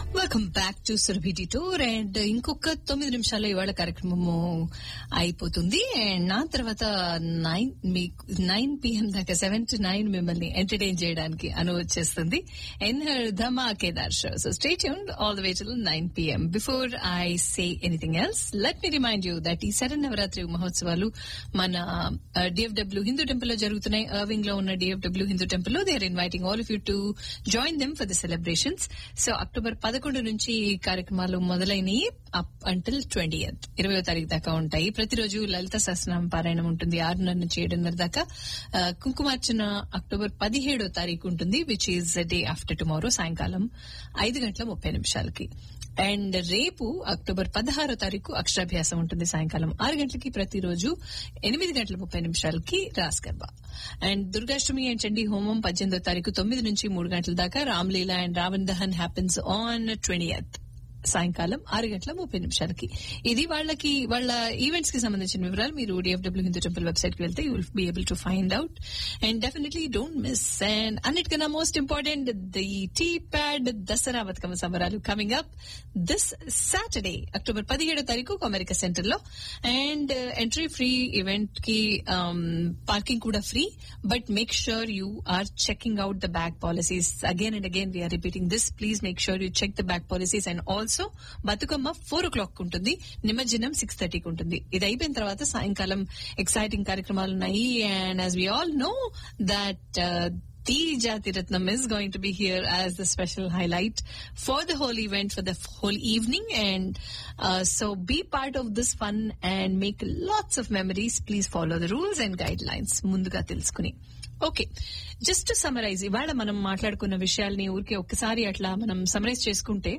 Welcome back to Surabhi tour. And ఇంకొక 9 నిమిషాల్లో ఇవాళ కార్యక్రమము అయిపోతుంది. అండ్ నా తర్వాత 9 PM దాకా 7 to 9 మిమ్మల్ని ఎంటర్టైన్ చేయడానికి వచ్చేస్తుంది in her ధమాకేదార్ show. So stay tuned all the way till 9 PM. Before I say anything else, let me remind you that ఈ శరన్నవరాత్రి మహోత్సవాలు మన డిఎఫ్డబ్ల్యూ హిందూ టెంపుల్ లో జరుగుతున్నాయి. అర్వింగ్ లో ఉన్న డిఎఫ్డబ్ల్యూ హిందూ టెంపుల్ లో they are inviting all of you to join them for the celebrations. So October 11 నుంచి కార్యక్రమాలు మొదలైనవి అప్ అంటిల్ 20th 20వ తారీఖు దాకా ఉంటాయి. ప్రతిరోజు లలిత సహస్రనామ పారాయణం ఉంటుంది 6:30 నుంచి 7:30 దాకా. కుంకుమార్చన అక్టోబర్ 17వ తారీఖు ఉంటుంది, which is day after tomorrow, సాయంకాలం 5:30 అండ్ రేపు అక్టోబర్ 16వ తారీఖు అక్షరాభ్యాసం ఉంటుంది సాయంకాలం 6 గంటలకి. ప్రతిరోజు 8:30 Ross garba. And Durgashtami and Chandi హోమం 18వ తారీఖు 9 నుంచి 3 గంటల దాకా. Ramlila and Raavan Dahan happens on 20th సాయంకాలం 6:30 ఇది వాళ్ళ ఈవెంట్స్ కి సంబంధించిన వివరాలు మీరు డిఎఫ్డబ్ల్యూ హిందూ టెంపుల్ వెబ్సైట్ కి వెళ్తే you will be able to find out. And definitely don't miss. And అన్నిటికన్నా most important, the tea pad Dasara Bathukamma సంబరాలు coming up this Saturday October 17వ తారీఖు అమెరికా సెంటర్ లో. అండ్ ఎంట్రీ ఫ్రీ, ఈవెంట్ కి parking కూడా free. But make sure you are checking out the bag policies. Again and again we are repeating this. Please make sure you check the bag policies. And also Bathukamma 4 o'clock ఉంటుంది, నిమజ్జనం 6:30 ఉంటుంది. ఇది అయిపోయిన తర్వాత సాయంకాలం exciting కార్యక్రమాలు ఉన్నాయి. And as we all know that the Jati Ratnam is going to be here as the special highlight for the whole event, for the whole evening. And so be part of this fun and make lots of memories. Please follow the rules and guidelines munduga telusukuni. Okay, just summarise ఇవాళ మనం మాట్లాడుకున్న విషయాల్ని ఊరికే ఒక్కసారి అట్లా మనం summarise చేసుకుంటే,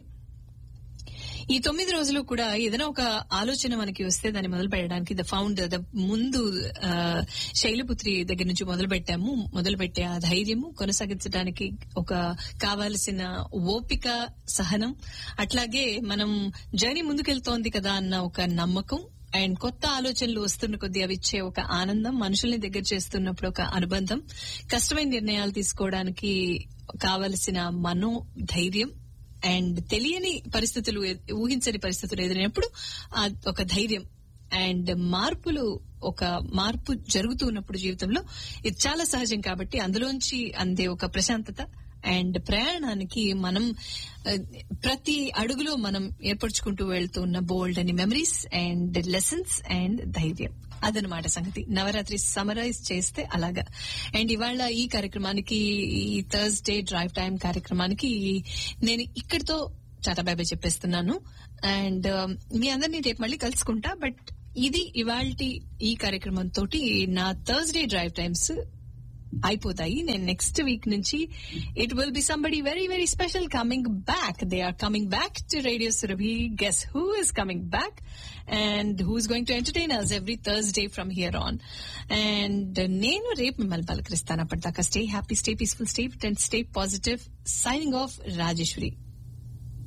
ఈ 9 రోజులు కూడా ఏదైనా ఒక ఆలోచన మనకి వస్తే దాన్ని మొదలు పెట్టడానికి ముందు శైలపుత్రి దగ్గర నుంచి మొదలుపెట్టే ఆ ధైర్యము కొనసాగించడానికి ఒక కావాల్సిన ఓపిక, సహనం, అట్లాగే మనం జర్నీ ముందుకెళ్తోంది కదా అన్న ఒక నమ్మకం, అండ్ కొత్త ఆలోచనలు వస్తున్న కొద్దీ అవి ఇచ్చే ఒక ఆనందం, మనుషుల్ని దగ్గర చేస్తున్నప్పుడు ఒక అనుబంధం, కష్టమైన నిర్ణయాలు తీసుకోవడానికి కావలసిన మనోధైర్యం, అండ్ తెలియని పరిస్థితులు, ఊహించని పరిస్థితులు ఎదురైనప్పుడు ఒక ధైర్యం, అండ్ మార్పు జరుగుతూ ఉన్నప్పుడు జీవితంలో ఇది చాలా సహజం. కాబట్టి అందులోంచి అందే ఒక ప్రశాంతత అండ్ ప్రయాణానికి మనం ప్రతి అడుగులో మనం ఏర్పరచుకుంటూ వెళ్తూ ఉన్న బోల్డ్ అని మెమరీస్ అండ్ లెసన్స్ అండ్ ధైర్యం, అదనమాట సంగతి. నవరాత్రి సమరైజ్ చేస్తే అలాగా. అండ్ ఇవాళ ఈ కార్యక్రమానికి, ఈ థర్స్డే డ్రైవ్ టైం కార్యక్రమానికి నేను ఇక్కడితో టాటా బై బై చెప్పేస్తున్నాను. అండ్ మీ అందరినీ రేపు మళ్ళీ కలుసుకుంటా. బట్ ఇది ఇవాల్టి ఈ కార్యక్రమంతో నా థర్స్డే డ్రైవ్ టైమ్స్ అయిపోతాయి. నేను నెక్స్ట్ వీక్ నుంచి it will be somebody very very special coming back. They are coming back to radio Surabhi. Guess who is coming back and who is going to entertain us every Thursday from here on. And నేను రేపు మిమ్మల్ని పలకరిస్తాను. అప్పటిదాకా stay happy, stay peaceful, stay fit and stay positive. Signing off Rajeshwari.